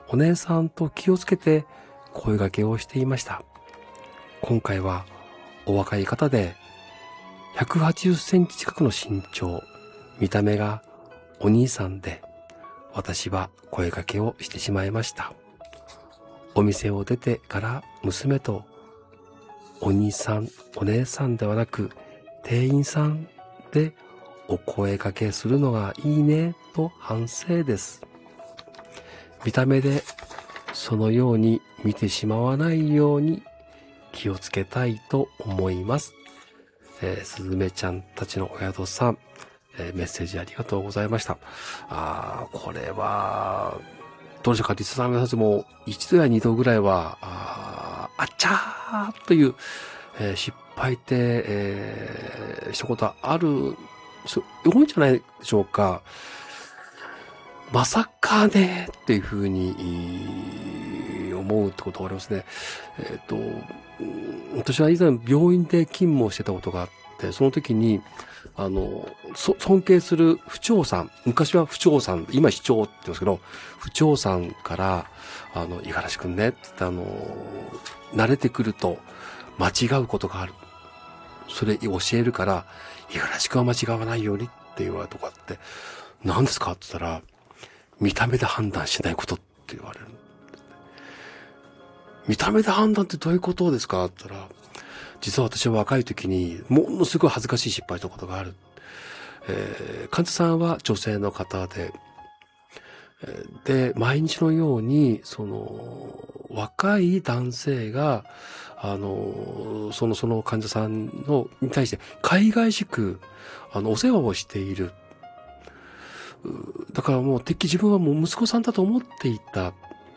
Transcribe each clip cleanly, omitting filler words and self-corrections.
お姉さんと気をつけて声掛けをしていました。今回はお若い方で180センチ近くの身長、見た目がお兄さんで、私は声掛けをしてしまいました。お店を出てから娘とお兄さん、お姉さんではなく店員さんでお声掛けするのがいいねと反省です。見た目でそのように見てしまわないように気をつけたいと思います。すずめちゃんたちのお宿さん、メッセージありがとうございました。これは、どうでしょうか、リスナーの皆さんも一度や二度ぐらいは、あっちゃーという、失敗って、したことはある、多いんじゃないでしょうか。まさかねっていうふうに思うってことがありますね。私は以前病院で勤務をしてたことがあって、その時に、尊敬する府長さん、昔は府長さん、今市長って言うんですけど、府長さんから、五十嵐くんね、って言って慣れてくると間違うことがある。それ教えるから、五十嵐くんは間違わないようにって言われたとこあって、何ですかって言ったら、見た目で判断しないことって言われる。見た目で判断ってどういうことですかって言ったら、実は私は若い時にものすごい恥ずかしい失敗したことがある。患者さんは女性の方で、で、毎日のように、若い男性が、その患者さんに対して海外しく、お世話をしている。だからもうてっきり自分はもう息子さんだと思っていた。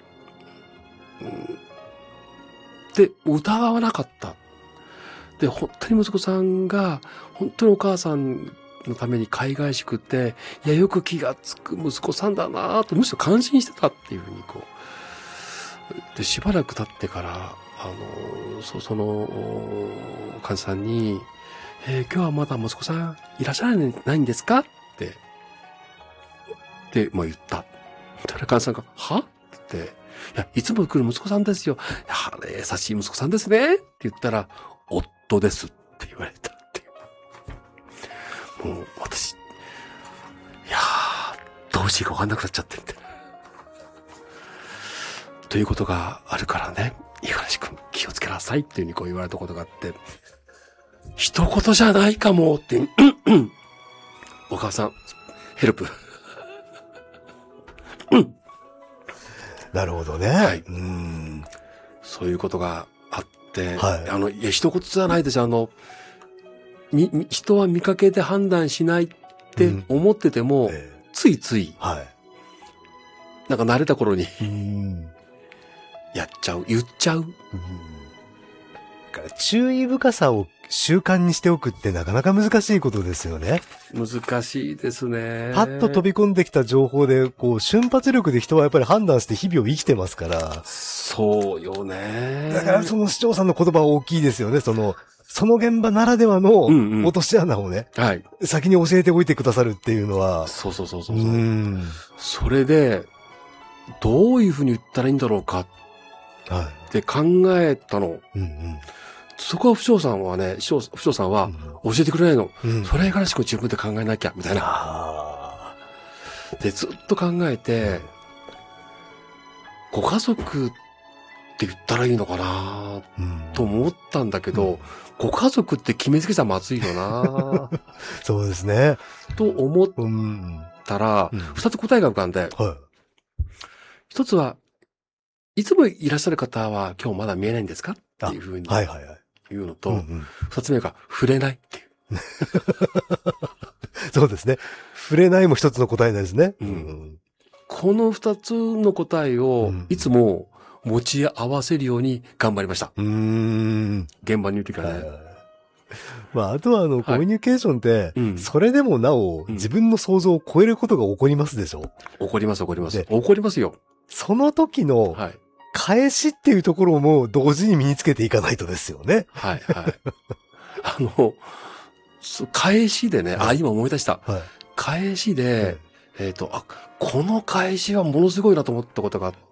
で、疑わなかった。で、本当に息子さんが、本当にお母さんのために海外しくって、いや、よく気がつく息子さんだなぁと、むしろ感心してたっていうふうにで、しばらく経ってから、その、患者さんに、今日はまだ息子さんいらっしゃらないんですかって、で、言った。それ患者さんが、はって、いや、いつも来る息子さんですよ。いや、優しい息子さんですね。って言ったら、夫ですって言われたっていう。もう、私、いやー、どうしていいか分かんなくなっちゃってみたいな。ということがあるからね、五十嵐くん気をつけなさいっていうふうに言われたことがあって、一言じゃないかもって、お母さん、ヘルプ。 なるほどね。 はい。そういうことがあって、はい、いや、一言じゃないです。人は見かけで判断しないって思ってても、ついつい、なんか慣れた頃に、やっちゃう、言っちゃう。 注意深さを習慣にしておくってなかなか難しいことですよね。 難しいですね。 パッと飛び込んできた情報で、瞬発力で人はやっぱり判断して日々を生きてますから。 そうよね。 だからその市長さんの言葉は大きいですよね。その現場ならではの落とし穴をね、 はい。 先に教えておいてくださるっていうのは。 そう。それで、どういうふうに言ったらいいんだろうかって考えたの。そこは府長さんはね、府長さんは教えてくれないの。それからしく自分で考えなきゃ、みたいな。で、ずっと考えて、ご家族って言ったらいいのかなと思ったんだけど、ご家族って決めつけちゃまずいよなそうですね。 と思ったら、二つ答えが浮かんで、一つは、いつもいらっしゃる方は今日まだ見えないんですかっていうふうに言うのと、二つ目が触れないっていう。 そうですね。触れないも一つの答えですね。 この二つの答えをいつも持ち合わせるように頑張りました。現場にいるときからね。 あとはコミュニケーションって、それでもなお、自分の想像を超えることが起こりますでしょ？ 起こります。起こりますよ。 その時の、返しっていうところも同時に身につけていかないとですよね。 返しでね、今思い出した。返しで、この返しはものすごいなと思ったことがあっ